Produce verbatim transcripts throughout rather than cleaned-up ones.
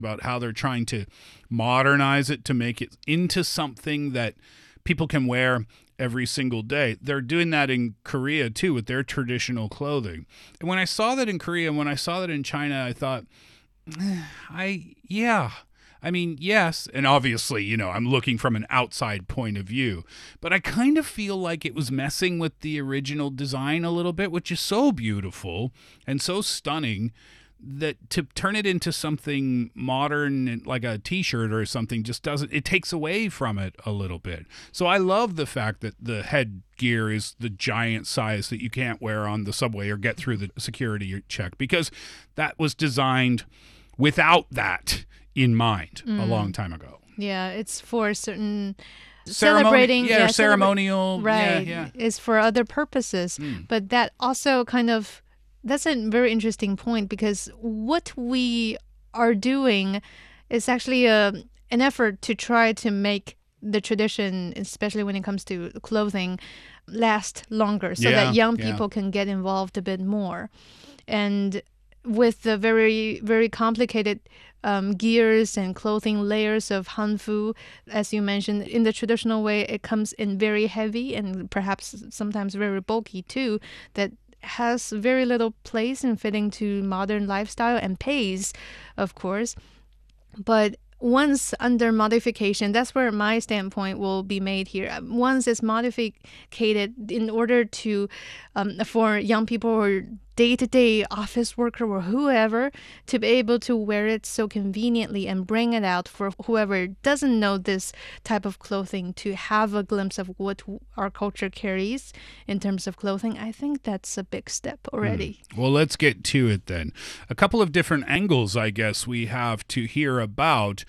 about how they're trying to modernize it to make it into something that people can wear every single day. They're doing that in Korea too with their traditional clothing. And when I saw that in Korea and when I saw that in China, I thought, eh, I, yeah, I mean, yes. And obviously, you know, I'm looking from an outside point of view, but I kind of feel like it was messing with the original design a little bit, which is so beautiful and so stunning, that to turn it into something modern, like a t-shirt or something, just doesn't, it takes away from it a little bit. So I love the fact that the headgear is the giant size that you can't wear on the subway or get through the security check, because that was designed without that in mind mm. a long time ago. Yeah, it's for certain Ceremoni- celebrating. Yeah, yeah ceremonial. Celebra- right. Yeah, yeah. It's for other purposes. Mm. But that also kind of, that's a very interesting point, because what we are doing is actually a, an effort to try to make the tradition, especially when it comes to clothing, last longer so yeah, that young yeah. people can get involved a bit more. And with the very, very complicated um, gears and clothing layers of hanfu, as you mentioned, in the traditional way, it comes in very heavy and perhaps sometimes very bulky too, that has very little place in fitting to modern lifestyle and pace, of course. But once under modification, that's where my standpoint will be made here. Once it's modified in order to, um, for young people or day-to-day office worker or whoever, to be able to wear it so conveniently and bring it out for whoever doesn't know this type of clothing to have a glimpse of what our culture carries in terms of clothing, I think that's a big step already. Mm. Well, let's get to it then. A couple of different angles, I guess, we have to hear about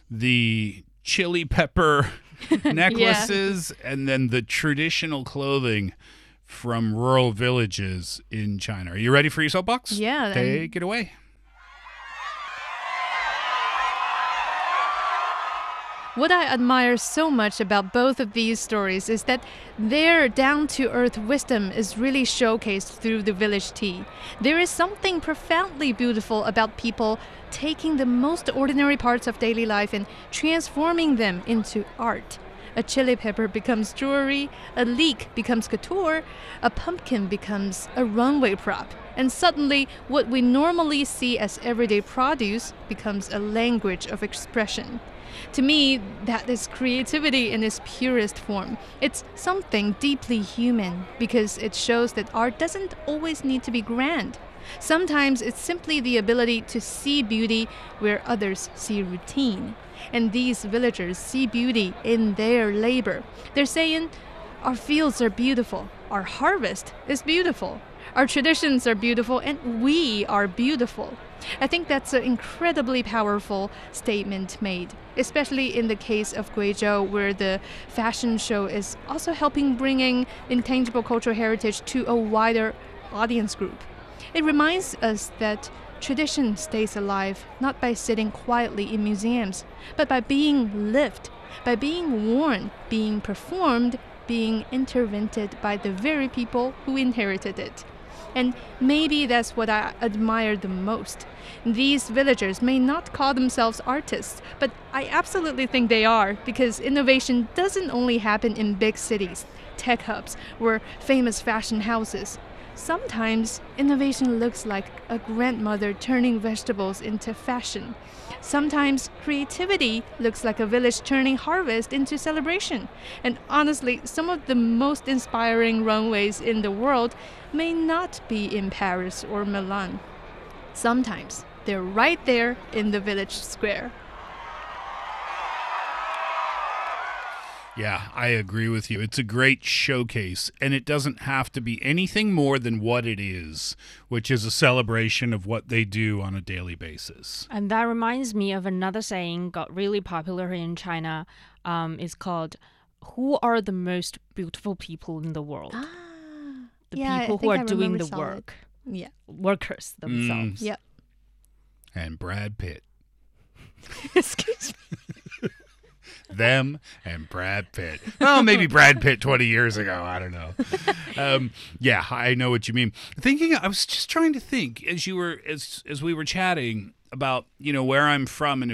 the chili pepper necklaces yeah. and then the traditional clothing from rural villages in China. Are you ready for your soapbox? Yeah. Take it away. What I admire so much about both of these stories is that their down-to-earth wisdom is really showcased through the village tea. There is something profoundly beautiful about people taking the most ordinary parts of daily life and transforming them into art. A chili pepper becomes jewelry, a leek becomes couture, a pumpkin becomes a runway prop. And suddenly, what we normally see as everyday produce becomes a language of expression. To me, that is creativity in its purest form. It's something deeply human because it shows that art doesn't always need to be grand. Sometimes it's simply the ability to see beauty where others see routine. And these villagers see beauty in their labor. They're saying, our fields are beautiful, our harvest is beautiful, our traditions are beautiful, and we are beautiful. I think that's an incredibly powerful statement made, especially in the case of Guizhou, where the fashion show is also helping bringing intangible cultural heritage to a wider audience group. It reminds us that tradition stays alive not by sitting quietly in museums, but by being lived, by being worn, being performed, being intervened by the very people who inherited it. And maybe that's what I admire the most. These villagers may not call themselves artists, but I absolutely think they are, because innovation doesn't only happen in big cities, tech hubs, or famous fashion houses. Sometimes innovation looks like a grandmother turning vegetables into fashion. Sometimes creativity looks like a village turning harvest into celebration. And honestly, some of the most inspiring runways in the world may not be in Paris or Milan. Sometimes they're right there in the village square. Yeah, I agree with you. It's a great showcase, and it doesn't have to be anything more than what it is, which is a celebration of what they do on a daily basis. And that reminds me of another saying got really popular in China. Um, it's called, who are the most beautiful people in the world? Ah, the yeah, people I who are I doing the solid. work. Yeah. Workers themselves. Mm. Yep. And Brad Pitt. Excuse me. Them and Brad Pitt. Well, maybe Brad Pitt twenty years ago. I don't know. Um, yeah, I know what you mean. Thinking, I was just trying to think as you were as as we were chatting about, you know, where I'm from and